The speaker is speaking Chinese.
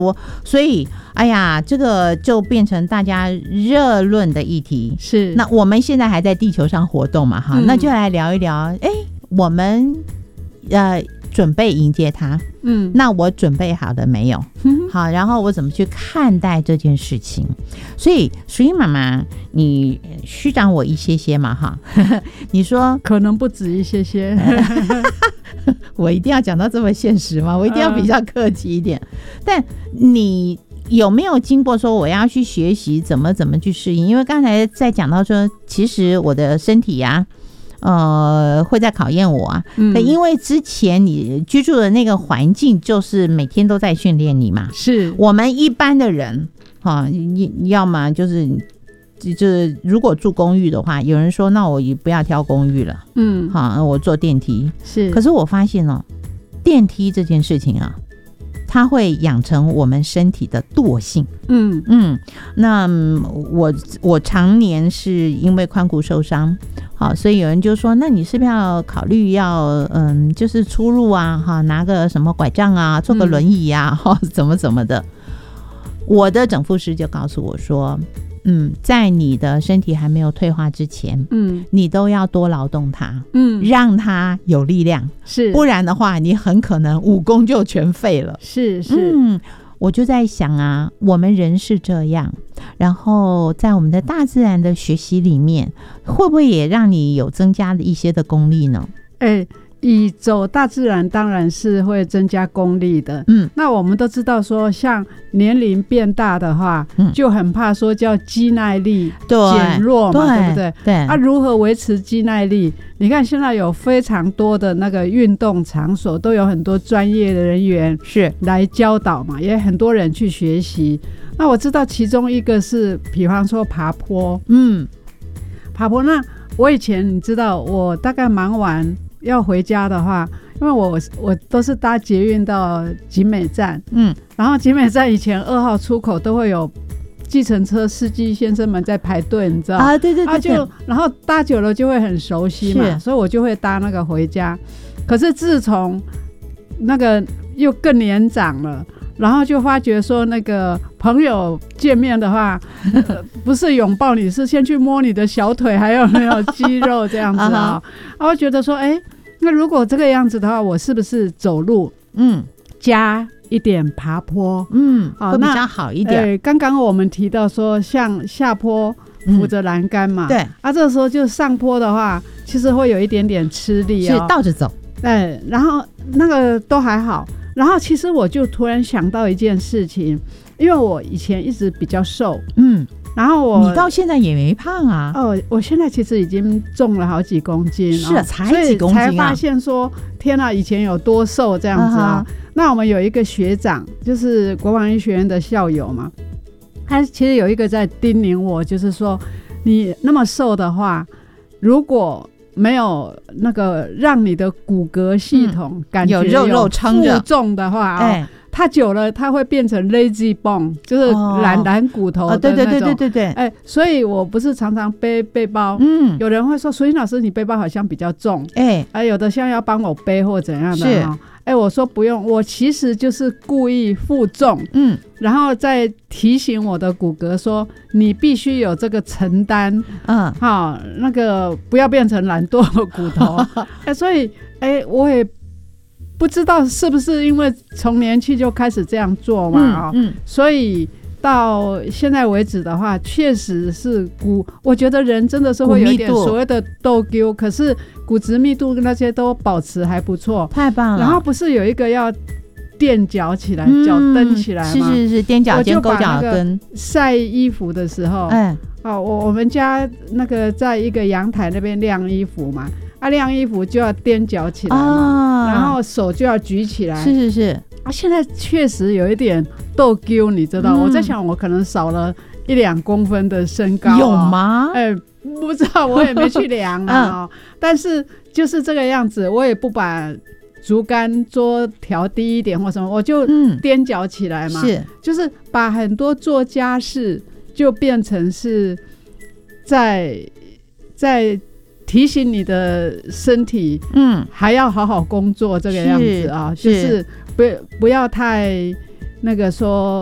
所以哎呀，这个就变成大家热论的议题。 是， 那我们现在还在地球上活动嘛，哈，那就来聊一聊，我们准备迎接它，那我准备好了没有？好，然后我怎么去看待这件事情？所以淑英妈妈，你虚长我一些些嘛，哈，你说可能不止一些些。 我一定要讲到这么现实吗？我一定要比较客气一点。但你有没有经过说我要去学习怎么去适应？因为刚才在讲到说，其实我的身体呀、会在考验我啊。因为之前你居住的那个环境就是每天都在训练你嘛。 是我们一般的人要么就是如果住公寓的话，有人说那我也不要挑公寓了，我坐电梯。 是， 可是我发现电梯这件事情啊，它会养成我们身体的惰性。那我常年是因为髋骨受伤，好，所以有人就说，那你是不是要考虑要就是出入啊，拿个什么拐杖啊，坐个轮椅啊，怎么的。我的整复师就告诉我说，在你的身体还没有退化之前，你都要多劳动它，让它有力量， 是， 不然的话，你很可能武功就全废了。 是， 我就在想啊，我们人是这样，然后在我们的大自然的学习里面，会不会也让你有增加一些的功力呢？ 以走大自然当然是会增加功力的。那我们都知道说，像年龄变大的话，就很怕说叫肌耐力减弱嘛，对不对？对。如何维持肌耐力？你看现在有非常多的那个运动场所，都有很多专业的人员是来教导嘛，也很多人去学习。那我知道其中一个是，比方说爬坡，爬坡。那我以前你知道，我大概忙完要回家的话，因为我都是搭捷运到景美站，然后景美站以前2号出口都会有计程车司机先生们在排队，你知道啊？对，然后搭久了就会很熟悉嘛，所以我就会搭那个回家。可是自从那个又更年长了，然后就发觉说，那个朋友见面的话，不是拥抱你，是先去摸你的小腿还有没有肌肉这样子啊。然后觉得说，那如果这个样子的话，我是不是走路加一点爬坡会比较好一点？ 刚刚我们提到说，像下坡扶着栏杆嘛，对这个时候就上坡的话，其实会有一点点吃力是倒着走， 然后那个都还好。然后其实我就突然想到一件事情，因为我以前一直比较瘦，然后你到现在也没胖啊。 我现在其实已经重了好几公斤， 是才几公斤啊， 所以才发现说天啊，以前有多瘦这样子啊。那我们有一个学长，就是国防医学院的校友嘛，他其实有一个在叮咛我，就是说你那么瘦的话，如果没有那个让你的骨骼系统感觉有肉撑着负重的话它久了它会变成 lazy bone， 就是懒骨头的那种。对，所以我不是常常背背包，有人会说淑英老师你背包好像比较重，有的像要帮我背或怎样的我说不用，我其实就是故意负重，然后再提醒我的骨骼说你必须有这个承担，那个不要变成懒惰的骨头。所以我也不知道是不是因为从年轻就开始这样做嘛，所以到现在为止的话，确实是我觉得人真的是会有一点所谓的豆丢，可是骨质密度那些都保持还不错， 太棒了。 然后不是有一个要垫脚起来，脚蹬起来吗？ 是踮脚尖勾脚跟。 晒衣服的时候，我们家那个在一个阳台那边晾衣服嘛，晾衣服就要踮脚起来嘛，然后手就要举起来。是。现在确实有一点逗丢，你知道，我在想我可能少了1-2公分的身高， 有吗？ 不知道，我也没去量啊。但是就是这个样子，我也不把竹竿桌调低一点或什么，我就踮脚起来嘛，就是把很多做家事就变成是在提醒你的身体，还要好好工作这个样子啊，就是不要太那个说